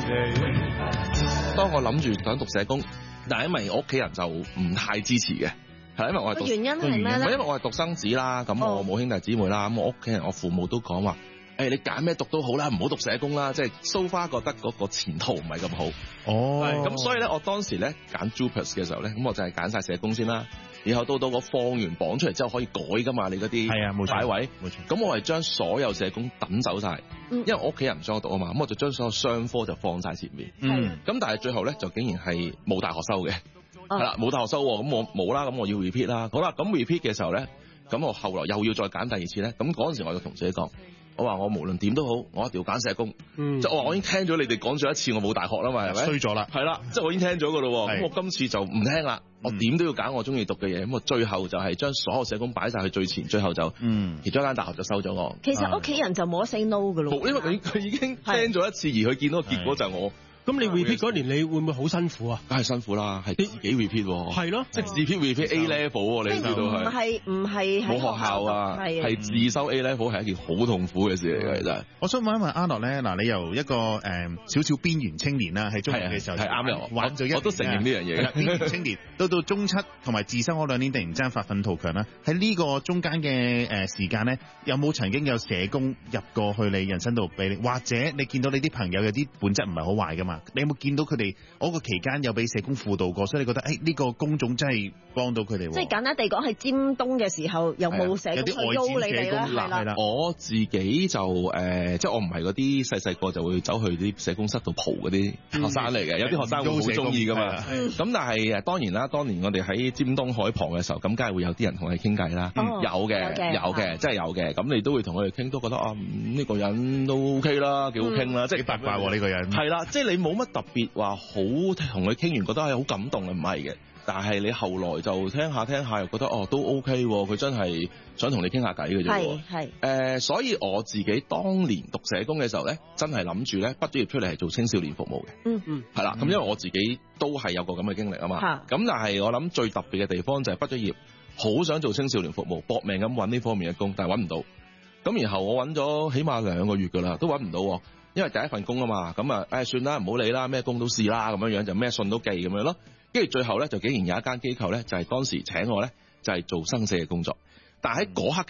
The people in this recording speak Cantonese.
當我諗住想讀社工，但係因為我屋企人就唔太支持嘅，係因為我係讀原因係咩咧？ 因為我係獨生子啦，咁我冇兄弟姊妹啦，咁我屋企人我父母都講話，你揀咩讀都好啦，唔好讀社工啦，即係 so far 覺得嗰個前途唔係咁好。咁所以咧，我當時咧揀 JUPAS 嘅時候咧，咁我就係揀晒社工先啦。然後到我放完榜出嚟之後可以改噶嘛，你嗰啲擺位， 冇錯。 咁我係將所有社工抌走晒，因為我屋企人唔想我讀啊嘛，咁我就將所有商科就放晒前面。咁但係最後咧就竟然係冇大學收嘅，係啦，冇大學收喎，咁我冇啦，咁我要 repeat 啦。好啦，咁 repeat 嘅時候咧，咁我後來又要再揀第二次咧，咁嗰陣時我就同自己講。我話我無論點都好，我一定要揀社工。即係我話我已經聽咗你哋講咗一次，我冇大學啦嘛，係咪？衰咗啦， 係啦，即係我已經聽咗噶咯。咁我今次就唔聽啦，我點都要揀我中意讀嘅嘢。咁我最後就係將所有社工擺晒去最前，最後就其中一間大學就收咗我。 其實屋企人就冇得 say no 噶咯， 因為佢已經聽咗一次，而佢見到個結果就係我。 咁你 repeat 嗰年，你會唔會好辛苦啊？ 梗係辛苦啦，係自己 repeat 喎。 係咯， 即係 repeat A level 喎，你知道係。 唔係冇學校啊，係自修 A level 係一件好痛苦嘅事嚟嘅，其實。 我想問一問阿樂咧，嗱，你由一個少少邊緣青年啦，喺中學嘅時候係啱嘅， 玩咗一年， 我都承認呢樣嘢。 邊緣青年到中七同埋自修嗰2年，突然間發奮圖強啦。喺呢個中間嘅時間咧，有冇曾經有社工入過去你人生度俾你，或者你見到你啲朋友有啲本質唔係好壞噶嘛？你有冇見到佢哋嗰個期間有俾社工輔導過，所以你覺得呢個工種真係幫到佢哋？ 即係簡單地講，係尖東嘅時候有冇社工去邀你哋咧？ 係啦，我自己就即係我唔係嗰啲細個就會走去啲社工室度蒲嗰啲學生嚟嘅，有啲學生會好中意噶嘛。咁但係當然啦，當年我哋喺尖東海旁嘅時候，咁梗係會有啲人同你傾偈啦。有嘅，真係有嘅。咁你都會同佢哋傾，都覺得呢個人都 OK 啦，幾好傾啦，即係八卦喎呢個人。 係啦，即係你冇乜特別話好同佢傾完覺得係好感動嘅，唔係嘅。但係你後來就聽下又覺得都 OK 喎，佢真係想同你傾下偈嘅啫。係所以我自己當年讀社工嘅時候咧，真係諗住咧畢咗業出嚟係做青少年服務嘅。係啦，咁因為我自己都係有個咁嘅經歷啊嘛。咁但係我諗最特別嘅地方就係畢咗業，好想做青少年服務，搏命咁揾呢方面嘅工，但係揾唔到。咁然後我揾咗起碼2個月㗎啦，都揾唔到。因為第一份工啊嘛，咁算啦，唔好理啦，咩工都試啦，咁樣就咩信都寄咁樣咯。跟住最後咧，就竟然有一間機構咧，就係當時請我咧，就係做生死嘅工作。但係喺嗰刻